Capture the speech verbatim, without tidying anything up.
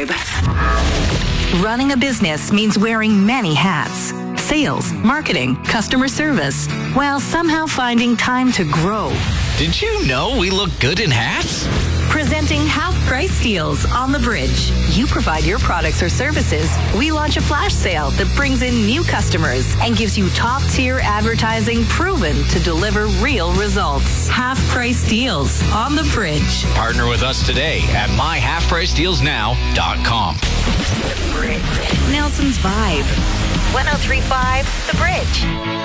Vibe. Running a business means wearing many hats. Sales, marketing, customer service, while somehow finding time to grow. Did you know we look good in hats? Presenting Half Price Deals on the Bridge. You provide your products or services. We launch a flash sale that brings in new customers and gives you top-tier advertising proven to deliver real results. Half Price Deals on the Bridge. Partner with us today at my half price deals now dot com. Nelson's Vibe. one oh three point five The Bridge.